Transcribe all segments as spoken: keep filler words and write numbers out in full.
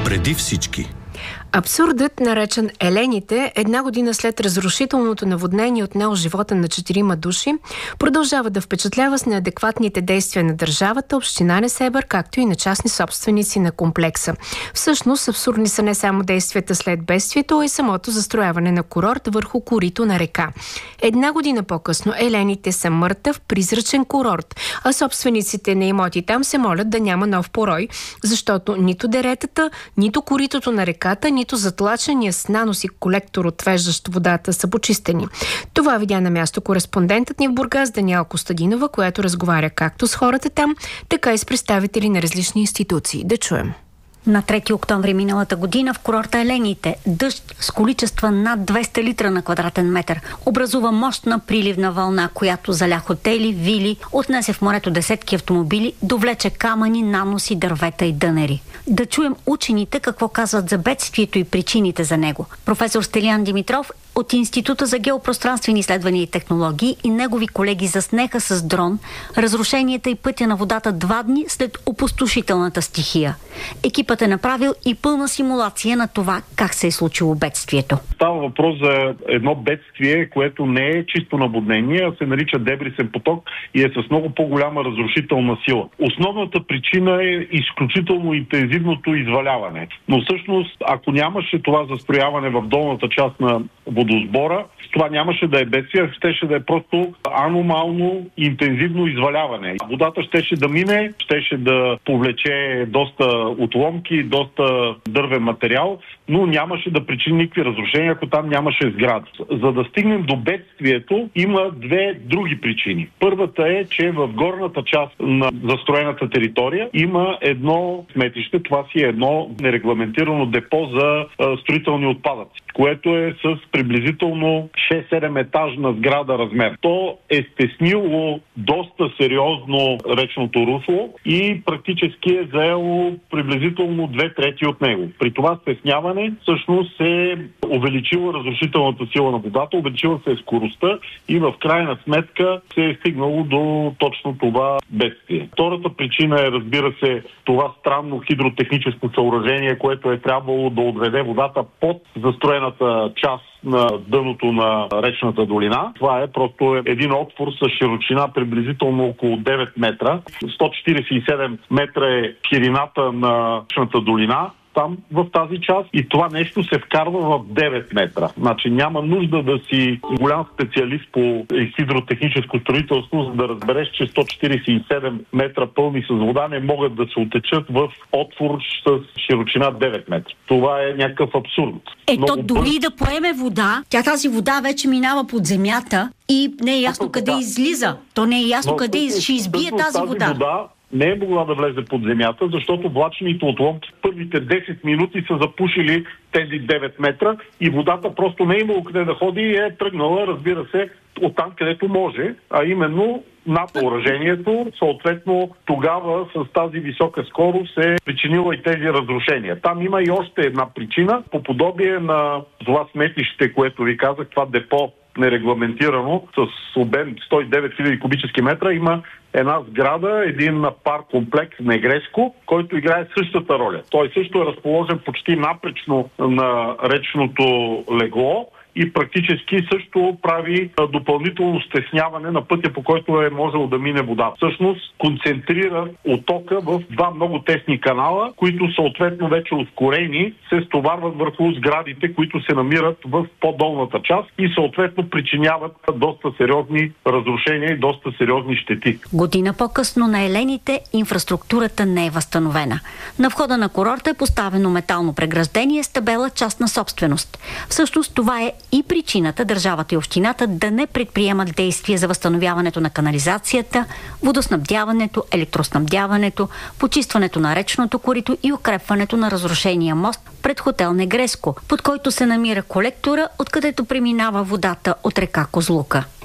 Преди всички. Абсурдът, наречен Елените, една година след разрушителното наводнение, отнело живота на четирима души, продължава да впечатлява с неадекватните действия на държавата, община Несебър, както и на частни собственици на комплекса. Всъщност, абсурдни са не само действията след бедствието, а и самото застрояване на курорт върху корито на река. Една година по-късно Елените са мъртъв, призрачен курорт, а собствениците на имоти там се молят да няма нов порой, защото нито деретата, нито коритото на реката, нито затлачения с нанос и колектор, отвеждащ водата, са почистени. Това видя на място кореспондентът ни в Бургас Даниела Костадинова, която разговаря както с хората там, така и с представители на различни институции. Да чуем. На трети октомври миналата година в курорта Елените дъжд с количества над двеста литра на квадратен метър образува мощна приливна вълна, която заля хотели, вили, отнесе в морето десетки автомобили, довлече камъни, наноси, дървета и дънери. Да чуем учените какво казват за бедствието и причините за него. Професор Стелиян Димитров от Института за геопространствени изследвания и технологии и негови колеги заснеха с дрон разрушенията и пътя на водата два дни след опустошителната стихия. Екипът е направил и пълна симулация на това как се е случило бедствието. Става въпрос за едно бедствие, което не е чисто наводнение, а се нарича дебрисен поток и е с много по-голяма разрушителна сила. Основната причина е изключително интензивното изваляване. Но всъщност, ако нямаше това застрояване в долната част на водосбора, това нямаше да е бедствие, щеше да е просто аномално интензивно изваляване. Водата щеше да мине, щеше да повлече доста отломки, доста дървен материал, но нямаше да причини никакви разрушения, ако там нямаше сгради. За да стигнем до бедствието, има две други причини. Първата е, че в горната част на застроената територия има едно сметище, това си е едно нерегламентирано депо за а, строителни отпадъци, което е с приблизително шест-седем етажна сграда размер. То е стеснило доста сериозно речното русло и практически е заело приблизително две трети от него. При това стесняване всъщност се увеличила разрушителната сила на водата, увеличила се скоростта и в крайна сметка се е стигнало до точно това бедствие. Втората причина е, разбира се, това странно хидротехническо съоръжение, което е трябвало да отведе водата под застроената част на дъното на речната долина. Това е просто един отвор с широчина приблизително около девет метра. сто четиридесет и седем метра е ширината на речната долина там в тази част и това нещо се вкарва в девет метра. Значи няма нужда да си голям специалист по хидротехническо строителство, за да разбереш, че сто четиридесет и седем метра пълни с вода не могат да се отечат в отвор с широчина девет метра. Това е някакъв абсурд. Ето дори да поеме вода, тя тази вода вече минава под земята и не е ясно къде да. излиза. То не е ясно Но, къде из... ще избие тази, тази вода. вода не е могла да влезе под земята, защото влачените отломки в първите десет минути са запушили тези девет метра и водата просто не е имало къде да ходи и е тръгнала, разбира се, оттам където може, а именно над уражението, съответно тогава с тази висока скорост се причинила и тези разрушения. Там има и още една причина, по подобие на това сметище, което ви казах, това депо нерегламентирано с обем сто и девет хиляди кубически метра, има една сграда, един парк комплекс Негреско, който играе същата роля. Той също е разположен почти напречно на речното легло и практически също прави допълнително стесняване на пътя, по който е можело да мине вода. Всъщност концентрира оттока в два много тесни канала, които съответно вече ускорени се стоварват върху сградите, които се намират в по-долната част и съответно причиняват доста сериозни разрушения и доста сериозни щети. Година по-късно на Елените инфраструктурата не е възстановена. На входа на курорта е поставено метално преграждение с табела частна собственост. Всъщност това е и причината държавата и общината да не предприемат действия за възстановяването на канализацията, водоснабдяването, електроснабдяването, почистването на речното корито и укрепването на разрушения мост пред хотел Негреско, под който се намира колектора, откъдето преминава водата от река Козлука.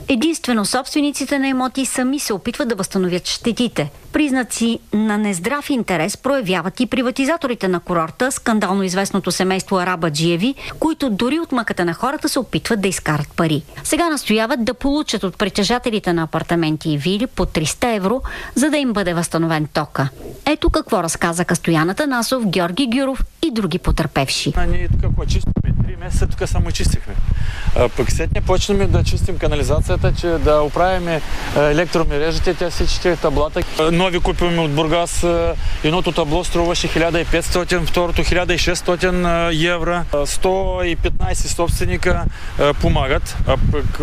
Единствено собствениците на имоти сами се опитват да възстановят щетите. Признаци на нездрав интерес проявяват и приватизаторите на курорта, скандално известното семейство Арабаджиеви, които дори от мъката на хората се опитват да изкарат пари. Сега настояват да получат от притежателите на апартаменти и вили по триста евро, за да им бъде възстановен тока. Ето какво разказаха Стоян Атанасов, Георги Гюров и други потърпевши. Ние тук чистихме, три месеца тук само чистихме. А, пък сетне почнем да чистим канализацията, че да оправим електромережите, тя всичките таблата. Нови купим от Бургас. Едното табло струваше хиляда и петстотин, второто хиляда и шестстотин евро. сто и петнайсет собственика помагат, а пък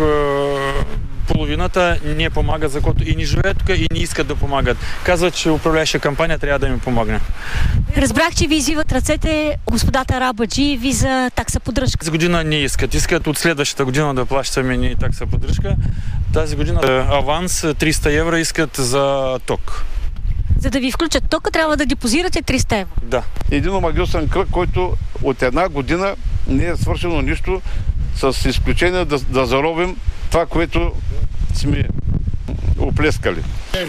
половината не помагат, за което и не живеят тук, и не искат да помагат. Казват, че управляюща кампания трябва да ми помогне. Разбрах, че ви извиват ръцете господата Арабаджиеви за такса поддръжка. Тази година не искат. Искат от следващата година да плащаме ни такса поддръжка. Тази година аванс триста евро искат за ток. За да ви включат тока, трябва да депозирате триста евро. Да. Един омагиосен кръг, който от една година не е свършено нищо, с изключение да, да заробим това, което сме оплескали.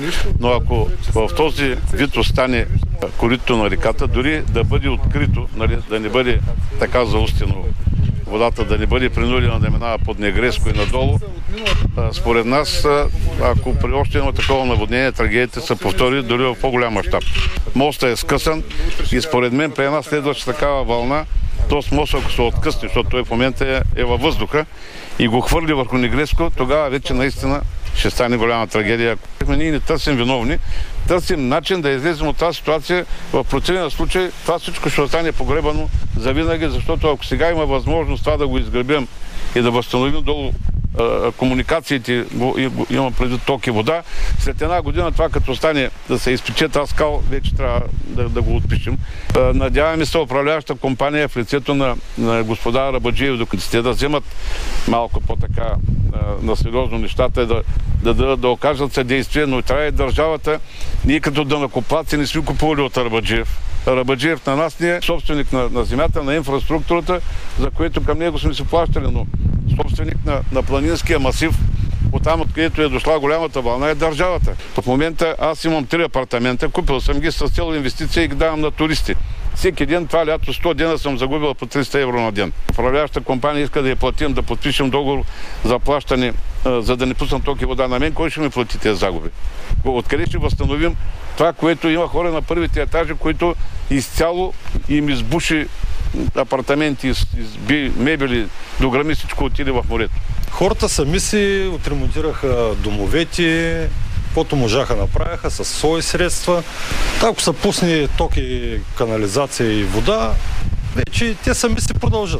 Но ако в този вид остане коритото на реката, дори да бъде открито, нали, да не бъде така заустено водата, да не бъде принудена да минава под Негреско и надолу, според нас, ако при още едно такова наводнение, трагедията се повтори дори в по-голям мащаб. Мостът е скъсан и според мен при една следваща такава вълна, този мост, ако се откъсне, защото той в момента е, е във въздуха и го хвърли върху Негреско, тогава вече наистина ще стане голяма трагедия. Ние не търсим виновни, търсим начин да излезем от тази ситуация. В противен случай това всичко ще остане погребано завинаги, защото ако сега има възможност това да го изгребем и да възстановим долу а, комуникациите, има преди ток и вода, след една година това като стане да се изпече тази скал, вече трябва да, да го отпишем. А, надяваме се управляваща компания в лицето на, на господа Арабаджиев, докато те да вземат малко по-така на сериозно нещата, да, да, да, да окажат съдействие, но трябва и държавата. Ние като данъкоплатци не сме купували от Арабаджиев. Арабаджиев на нас не е собственик на, на земята, на инфраструктурата, за което към него сме се плащали, но собственик на, на планинския масив, оттам, откъдето е дошла голямата вълна, е държавата. В момента аз имам три апартамента, купил съм ги с цел инвестиция и ги давам на туристи. Всеки ден, това лято, сто дена съм загубил по триста евро на ден. Управляващата компания иска да я платим, да подпишем договор за плащане, за да не пуснат ток и вода на мен. Кой ще ми плати тези загуби? Откъде ще възстановим това, което има хора на първите етажи, които изцяло им избуши апартаменти, изби мебели, дограми, всичко отиде в морето. Хората сами си отремонтираха домовете, каквото можаха направиха с свои средства. Ако са пусни ток и канализация и вода, вече те сами си продължат.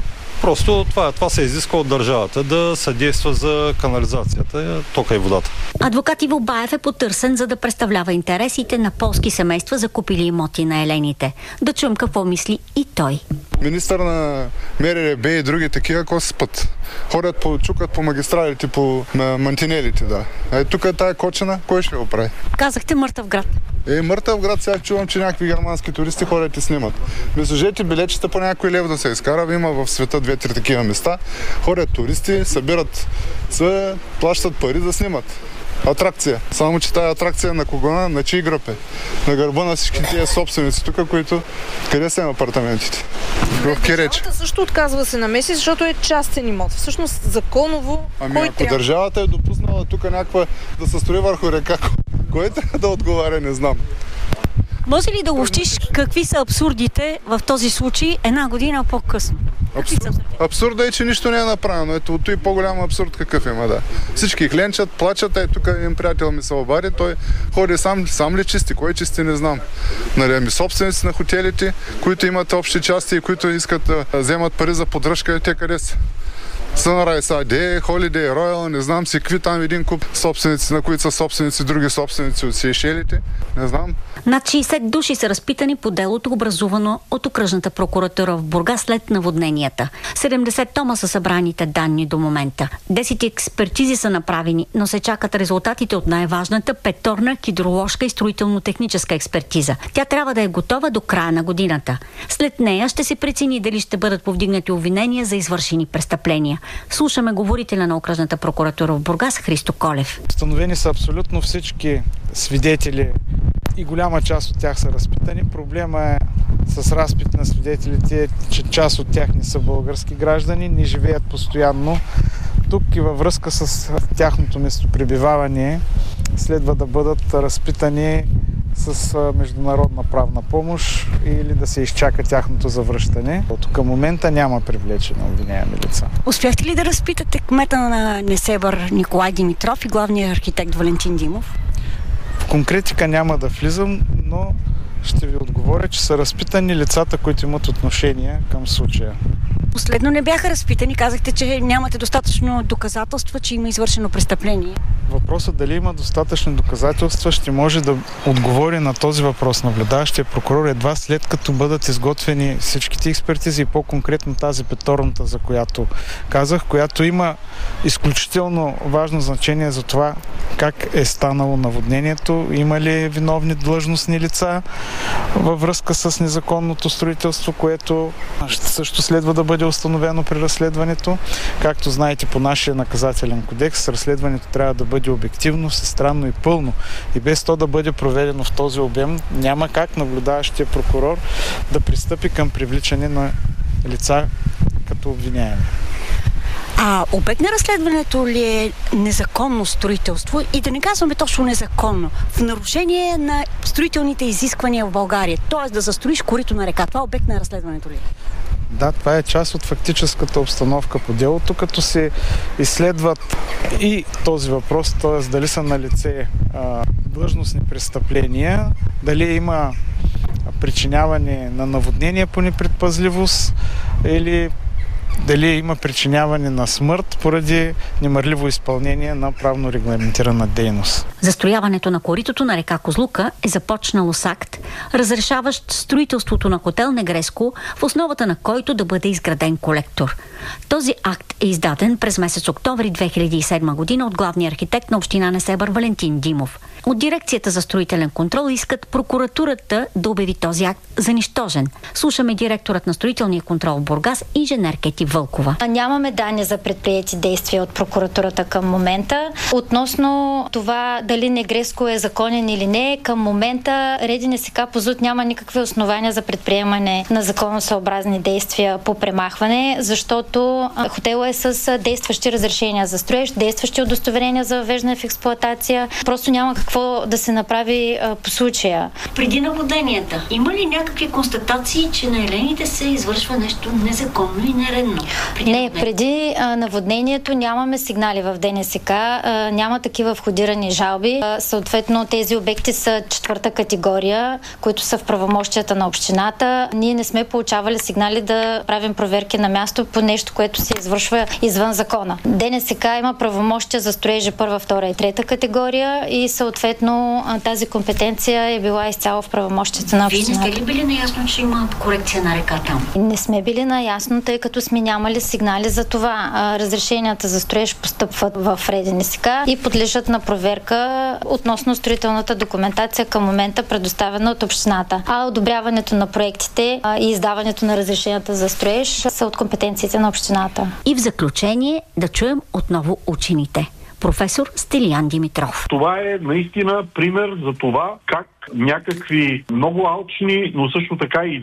Просто това, това се изисква от държавата да съдейства за канализацията, тока и водата. Адвокат Иво Баев е потърсен, за да представлява интересите на полски семейства, закупили имоти на елените. Да чуем какво мисли и той. Министър на МРРБ и други такива, какво се спът? Ходят по, чукат по магистралите, по мантинелите, да. Е, тук е тая кочина, кой ще го прави? Казахте мъртъв град. Е, мъртъв град, сега чувам, че някакви германски туристи ходят и снимат. Не сложете билетчета по някой лев да се изкара. Има в света две-три такива места. Ходят туристи, събират се, плащат пари да снимат. Атракция. Само, че тази атракция на кого? На чий гръб е? На гърба на всички тия собственици тук, които... Къде са апартаментите? В Киреч. Държавата също отказва да се намеси, защото е частен имот. Всъщност законово ами кой ако трябва? Държавата е допуснала тук някаква да се строи върху река, кой трябва да отговаря, не знам. Може ли да обобщиш какви са абсурдите в този случай една година по-късно? Абсурд, абсурда е, че нищо не е направено. Ето, от и по-голям абсурд какъв има, да. Всички хленчат, плачат, е тук един приятел ми се обади, той ходи сам, сам ли чисти, кой чисти, не знам. Нали, ами собственици на хотелите, които имат общи части и които искат да вземат пари за поддръжка, те къде са? Sunrise Day, Holiday Royal, не знам си какви там един куп собственици, на които са собственици, други собственици от Сейшелите, не знам. Над шейсет души са разпитани по делото, образувано от окръжната прокуратура в Бургас след наводненията. седемдесет тома са събраните данни до момента. десет експертизи са направени, но се чакат резултатите от най-важната петорна хидроложка и строително-техническа експертиза. Тя трябва да е готова до края на годината. След нея ще се прецени дали ще бъдат повдигнати обвинения за извършени престъпления. Слушаме говорителя на окръжната прокуратура в Бургас Христо Колев. Установени са абсолютно всички свидетели и голяма част от тях са разпитани. Проблема е с разпит на свидетелите, че част от тях не са български граждани, не живеят постоянно тук и във връзка с тяхното местопребиваване следва да бъдат разпитани с международна правна помощ или да се изчака тяхното завръщане. От към момента няма привлечени обвиняеми лица. Успяхте ли да разпитате кмета на Несебър Николай Димитров и главния архитект Валентин Димов? В конкретика няма да влизам, но ще ви отговоря, че са разпитани лицата, които имат отношение към случая. Последно не бяха разпитани. Казахте, че нямате достатъчно доказателства, че има извършено престъпление. Въпросът дали има достатъчно доказателства ще може да отговори на този въпрос наблюдаващия прокурор едва след като бъдат изготвени всичките експертизи и по-конкретно тази петорната, за която казах, която има изключително важно значение за това как е станало наводнението, има ли виновни длъжностни лица във връзка с незаконното строителство, което също следва да бъде установено при разследването. Както знаете, по нашия наказателен кодекс, разследването трябва да бъде обективно, всестранно и пълно. И без то да бъде проведено в този обем, няма как наблюдаващия прокурор да пристъпи към привличане на лица като обвиняеми. А обект на разследването ли е незаконно строителство и да не казваме точно незаконно, в нарушение на строителните изисквания в България, т.е. да застроиш корито на река? Това е обект на разследването ли? Да, това е част от фактическата обстановка по делото, като се изследват и този въпрос, т.е. дали са налице а, длъжностни престъпления, дали има причиняване на наводнение по непредпазливост или дали има причиняване на смърт поради немарливо изпълнение на правно регламентирана дейност. Застрояването на коритото на река Козлука е започнало с акт, разрешаващ строителството на хотел Негреско, в основата на който да бъде изграден колектор. Този акт е издаден през месец октомври две хиляди и седма година от главния архитект на община Несебър Валентин Димов. От дирекцията за строителен контрол искат прокуратурата да обяви този акт за нищожен. Слушаме директорът на строителния контрол в Бургас, инженер Кети Вълкова. Нямаме данни за предприети действия от прокуратурата към момента. Относно това дали Негреско е законен или не, към момента РДНСК по ЗУТ няма никакви основания за предприемане на законосъобразни действия по премахване, защото хотелът е с действащи разрешения за строеж, действащи удостоверения за въвеждане в експлоатация. Просто няма какво да се направи а, по случая. Преди наводненията, има ли някакви констатации, че на елените се извършва нещо незаконно и нередно? Преди не, преди а, наводнението нямаме сигнали в ДНСК, а, няма такива входирани жалби. А, съответно, тези обекти са четвърта категория, които са в правомощията на общината. Ние не сме получавали сигнали да правим проверки на място по нещо, което се извършва извън закона. ДНСК има правомощия за строежи първа, втора и трета категория и съответно тази компетенция е била изцяло в правомощията на общината. Вие не сте ли били наясно, че има корекция на река там? Не сме били наясно, тъй като сме нямали сигнали за това. Разрешенията за строеж постъпват в РДНСК и подлежат на проверка относно строителната документация към момента предоставена от общината. А одобряването на проектите и издаването на разрешенията за строеж са от компетенциите на общината. И в заключение да чуем отново учените. Професор Стилиян Димитров. Това е наистина пример за това как някакви много алчни, но също така и